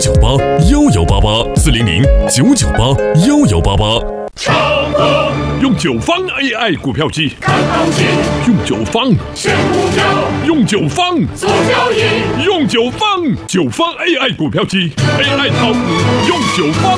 9981188，400-998-1188。 长乐用9方 AI 股票机看行情，用9方选股票，用9方做交易，用9方AI 股票机 AI 炒股，用9方。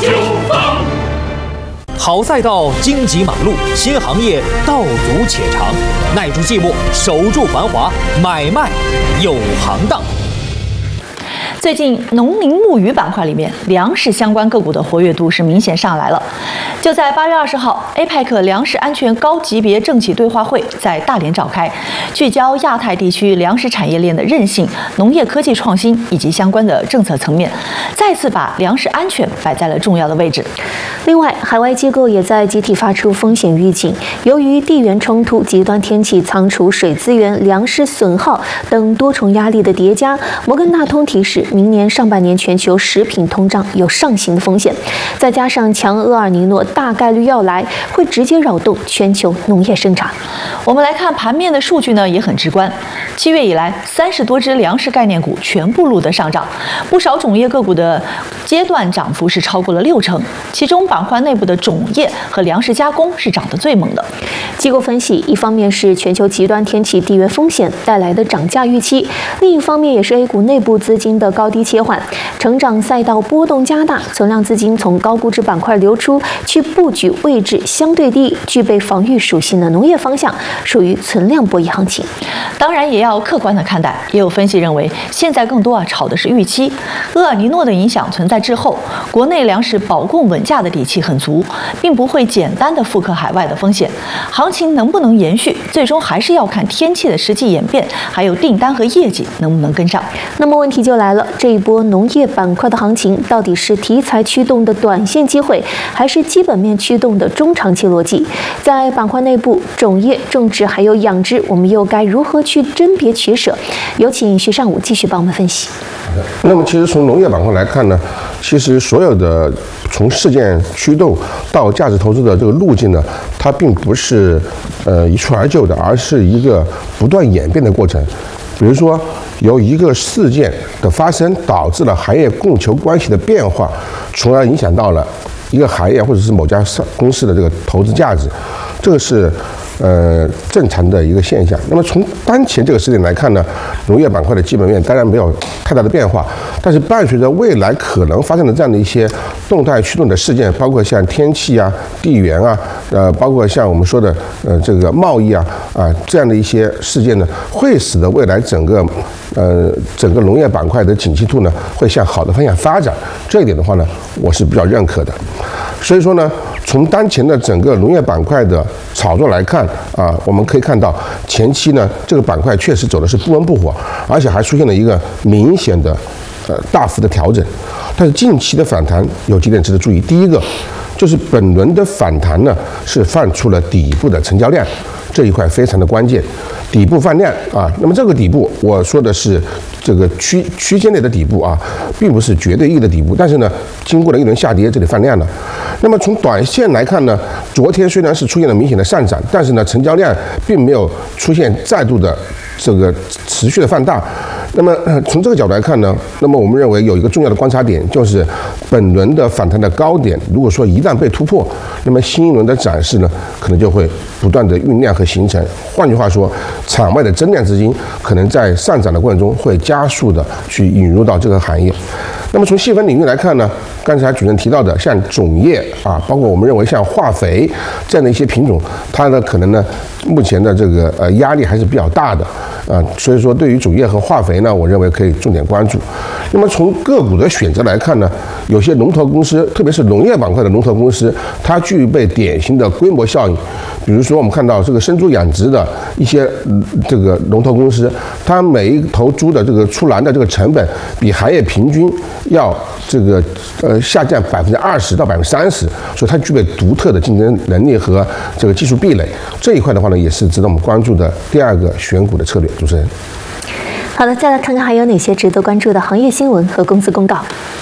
好赛道，荆棘马路，新行业道阻且长，耐住寂寞，守住繁华，买卖有行当。 最近农林牧渔板块里面，粮食相关个股的活跃度是明显上来了。就在8月20号 ，APEC 粮食安全高级别政企对话会在大连召开，聚焦亚太地区粮食产业链的韧性、农业科技创新以及相关的政策层面，再次把粮食安全摆在了重要的位置。 另外，海外机构也在集体发出风险预警，由于地缘冲突、极端天气、仓储水资源、粮食损耗等多重压力的叠加，摩根大通提示，明年上半年全球食品通胀有上行的风险，再加上强厄尔尼诺大概率要来，会直接扰动全球农业生产。 我们来看盘面的数据呢，也很直观。7月以来，30多只粮食概念股全部录得上涨，不少种业个股的阶段涨幅是超过了60%，其中板块内部的种业和粮食加工是涨得最猛的。 机构分析，一方面是全球极端天气地缘风险带来的涨价预期，另一方面也是 A 股内部资金的高低切换，成长赛道波动加大，存量资金从高估值板块流出，去布局位置相对低、具备防御属性的农业方向，属于存量博弈行情。 当然也要客观的看待，也有分析认为，现在更多炒的是预期，厄尔尼诺的影响存在滞后，国内粮食保供稳价的底气很足，并不会简单的复刻海外的风险。行情能不能延续，最终还是要看天气的实际演变，还有订单和业绩能不能跟上。 那么问题就来了，这一波农业板块的行情到底是题材驱动的短线机会，还是基本面驱动的中长期逻辑？在板块内部，种业、种植还有养殖，我们又该如何去甄别取舍？有请徐尚武继续帮我们分析。 那么其实从农业板块来看呢，其实所有的从事件驱动到价值投资的这个路径呢，它并不是一蹴而就的，而是一个不断演变的过程。比如说，由一个事件的发生导致了行业供求关系的变化，从而影响到了一个行业或者是某家公司的这个投资价值，这个是正常的一个现象。那么从当前这个时点来看呢，农业板块的基本面当然没有太大的变化，但是伴随着未来可能发生的这样的一些动态驱动的事件，包括像天气啊、地缘啊，包括像我们说的这个贸易啊这样的一些事件呢，会使得未来整个农业板块的景气度呢会向好的方向发展。这一点的话呢，我是比较认可的。所以说呢，从当前的整个农业板块的炒作来看我们可以看到前期呢这个板块确实走的是不温不火，而且还出现了一个明显的大幅的调整。但是近期的反弹有几点值得注意。第一个就是本轮的反弹呢是放出了底部的成交量，这一块非常的关键。底部放量那么这个底部我说的是这个区间内的底部并不是绝对意义的底部，但是呢经过了一轮下跌，这里放量了。那么从短线来看呢，昨天虽然是出现了明显的上涨，但是呢成交量并没有出现再度的这个持续的放大。那么从这个角度来看呢，那么我们认为有一个重要的观察点，就是本轮的反弹的高点，如果说一旦被突破，那么新一轮的涨势呢可能就会不断的酝酿和形成。换句话说，场外的增量资金可能在上涨的过程中会加速的去引入到这个行业。那么从细分领域来看呢，刚才主任提到的像种业包括我们认为像化肥这样的一些品种，它的可能呢目前的这个压力还是比较大的所以说对于种业和化肥呢，我认为可以重点关注。那么从个股的选择来看呢，有些龙头公司，特别是农业板块的龙头公司，它具备典型的规模效应。比如说我们看到这个生猪养殖的一些这个龙头公司，它每一头猪的这个出栏的这个成本比行业平均要这个下降20%到30%，所以它具备独特的竞争能力和这个技术壁垒。这一块的话呢，也是值得我们关注的第二个选股的策略。主持人， 好的，再来看看还有哪些值得关注的行业新闻和公司公告。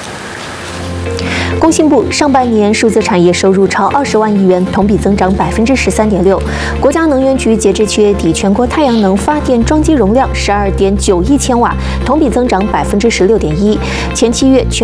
工信部上半年数字产业收入超20万亿元，同比增长13.6%。国家能源局截至7月底，全国太阳能发电装机容量12.9亿千瓦，同比增长16.1%。前7月全